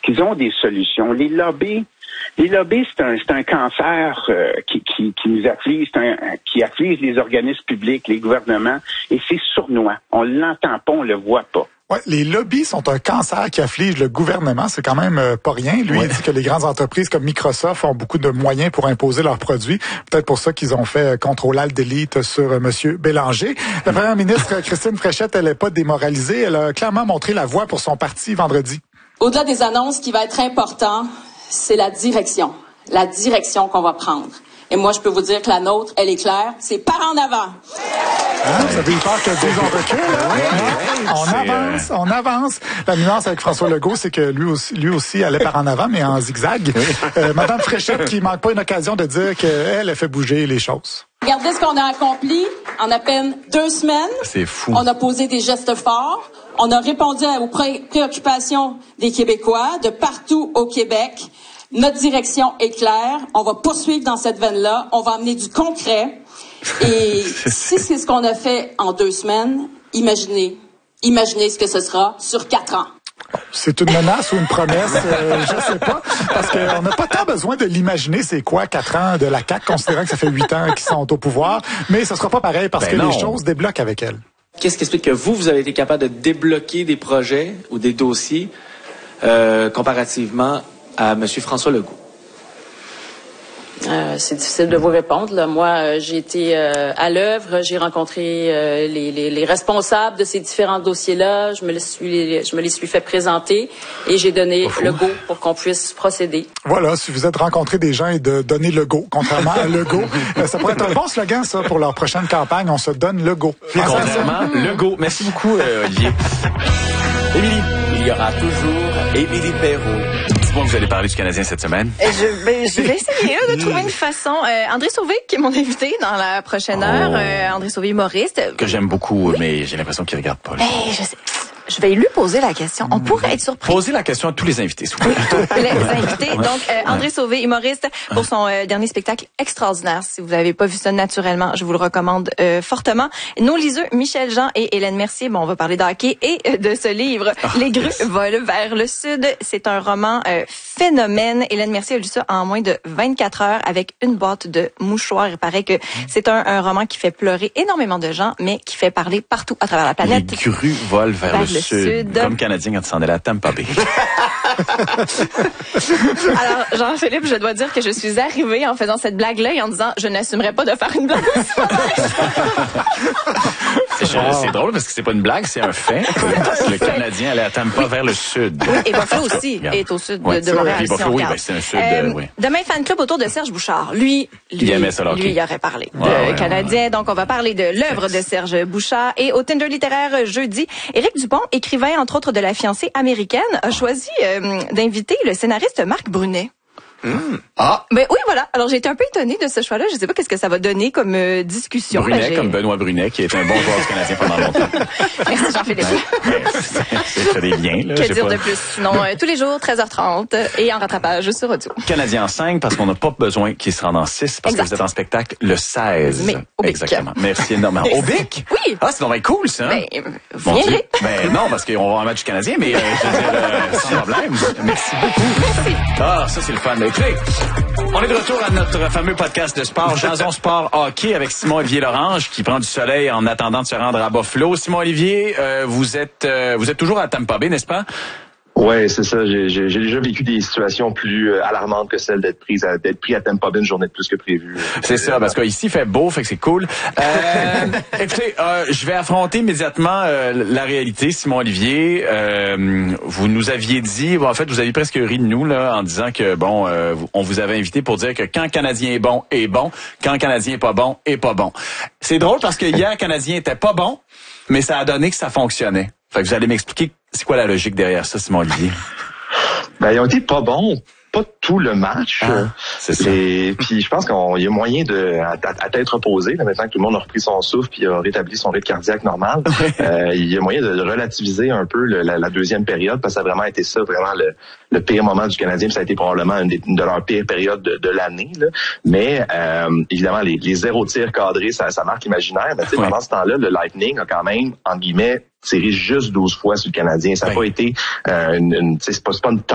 qu'ils ont des solutions. Les lobbies, c'est un cancer qui nous afflige, qui afflige les organismes publics, les gouvernements, et c'est sournois. On l'entend pas, on le voit pas. Ouais, les lobbies sont un cancer qui afflige le gouvernement. C'est quand même pas rien. Lui, il dit que les grandes entreprises comme Microsoft ont beaucoup de moyens pour imposer leurs produits. Peut-être pour ça qu'ils ont fait contrôle-alt-delete sur Monsieur Bélanger. La première ministre, Christine Fréchette, elle n'est pas démoralisée. Elle a clairement montré la voie pour son parti vendredi. Au-delà des annonces, ce qui va être important, c'est la direction qu'on va prendre. Et moi, je peux vous dire que la nôtre, elle est claire, c'est par en avant. Vous avez eu peur que Dieu en recule? On avance. La nuance avec François Legault, c'est que lui aussi allait par en avant, mais en zigzag. Madame Fréchette qui manque pas une occasion de dire qu'elle a fait bouger les choses. Regardez ce qu'on a accompli en à peine 2 semaines. C'est fou. On a posé des gestes forts. On a répondu aux préoccupations des Québécois de partout au Québec. Notre direction est claire. On va poursuivre dans cette veine-là. On va amener du concret. Et si c'est ce qu'on a fait en 2 semaines, imaginez ce que ce sera sur 4 ans. C'est une menace ou une promesse, je sais pas, parce qu'on n'a pas tant besoin de l'imaginer, c'est quoi 4 ans de la CAQ, considérant que ça fait 8 ans qu'ils sont au pouvoir, mais ce sera pas pareil parce que les choses débloquent avec elle. Qu'est-ce qui explique que vous avez été capable de débloquer des projets ou des dossiers comparativement à M. François Legault? C'est difficile de vous répondre. Là. Moi, j'ai été à l'œuvre, j'ai rencontré les responsables de ces différents dossiers-là, je me les suis fait présenter et j'ai donné le go pour qu'on puisse procéder. Voilà, si vous êtes rencontré des gens et de donner le go, contrairement à le go, ça pourrait être un bon slogan, ça, pour leur prochaine campagne, on se donne le go. Contrairement, le go. Merci beaucoup, Olivier. Émilie, il y aura toujours Émilie Perrault. Dites-moi que vous allez parler du Canadien cette semaine. Je vais essayer de trouver une façon. André Sauvé, qui est mon invité dans la prochaine heure. André Sauvé, humoriste. Que j'aime beaucoup, mais j'ai l'impression qu'il regarde pas. Je sais. Je vais lui poser la question. On pourrait être surpris. Posez la question à tous les invités, s'il vous plaît. Les invités. Donc, André Sauvé, humoriste, pour son dernier spectacle extraordinaire. Si vous n'avez pas vu ça naturellement, je vous le recommande fortement. Nos liseux, Michel Jean et Hélène Mercier. Bon, on va parler de hockey et de ce livre, Les grues volent vers le sud. C'est un roman phénomène. Hélène Mercier a lu ça en moins de 24 heures avec une boîte de mouchoirs. Il paraît que c'est un roman qui fait pleurer énormément de gens, mais qui fait parler partout à travers la planète. Les grues volent vers le sud. Comme Canadien quand tu s'en allais à Tampa Bay. Alors, Jean-Philippe, je dois dire que je suis arrivée en faisant cette blague-là et en disant je n'assumerai pas de faire une blague. C'est drôle parce que c'est pas une blague, c'est un fait. Le Canadien allait à Tampa vers le sud. Oui, et Buffalo aussi est au sud de Montréal. Buffalo, oui, c'est un sud, oui. Demain, fan club autour de Serge Bouchard. Lui, il aurait parlé de Canadien. Donc, on va parler de l'œuvre de Serge Bouchard. Et au Tinder littéraire jeudi, Éric Dupont, écrivain entre autres de La fiancée américaine, a choisi d'inviter le scénariste Marc Brunet. Ben oui, voilà. Alors, j'ai été un peu étonnée de ce choix-là. Je sais pas qu'est-ce que ça va donner comme discussion. Brunet, comme Benoît Brunet, qui est un bon joueur du Canadien pendant longtemps. Merci, Jean-Philippe. C'est fait des liens, là. Que dire de plus? Sinon, tous les jours, 13h30 et en rattrapage sur audio. Canadien en 5, parce qu'on n'a pas besoin qu'il se rende en 6, parce que vous êtes en spectacle le 16. Mais au Bic. Exactement. Merci énormément. Au Bic? Oui. Ah, c'est vraiment cool, ça. Ben, vous viendrez. Ben, non, parce qu'on va avoir un match du Canadien, mais je veux dire, sans problème. Merci beaucoup. Merci. Ah, ça, c'est le fun. Écoutez, on est de retour à notre fameux podcast de sport, Jason Sport Hockey, avec Simon-Olivier Lorange, qui prend du soleil en attendant de se rendre à Buffalo. Simon-Olivier, vous êtes toujours à Tampa Bay, n'est-ce pas? Ouais, c'est ça. J'ai déjà vécu des situations plus alarmantes que celle d'être pris à Tampa Bay une journée de plus que prévu. C'est ça, parce qu'ici il fait beau, fait que c'est cool. Écoutez, je vais affronter immédiatement la réalité, Simon-Olivier. Vous nous aviez dit, en fait, vous aviez presque ri de nous là, en disant que on vous avait invité pour dire que quand le Canadien est bon, quand le Canadien est pas bon, est pas bon. C'est drôle parce que hier, le Canadien était pas bon, mais ça a donné que ça fonctionnait. Fait que vous allez m'expliquer c'est quoi la logique derrière ça, Simon-Olivier? Ben, ils ont été pas bons. Pas tout le match. C'est ça. Puis je pense qu'il y a moyen à tête reposée, là, maintenant que tout le monde a repris son souffle puis a rétabli son rythme cardiaque normal. Il y a moyen de relativiser un peu la deuxième période, parce que ça a vraiment été ça, vraiment le pire moment du Canadien, puis ça a été probablement une de leurs pires périodes de l'année. Là. Mais évidemment, les 0 tirs cadrés, ça marque l'imaginaire. Mais pendant ce temps-là, le Lightning a quand même, entre guillemets, tiré juste 12 fois sur le Canadien. Ça n'a pas été c'est pas une